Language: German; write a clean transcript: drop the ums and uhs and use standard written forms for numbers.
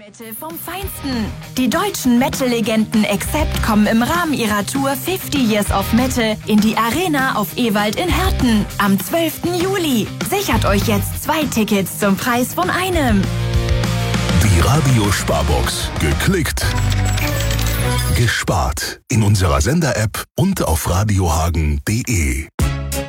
Metal vom Feinsten. Die deutschen Metal-Legenden Accept kommen im Rahmen ihrer Tour 50 Years of Metal in die Arena auf Ewald in Herten am 12. Juli. Sichert euch jetzt 2 Tickets zum Preis von einem. Die Radio-Sparbox. Geklickt, gespart. In unserer Sender-App und auf radiohagen.de.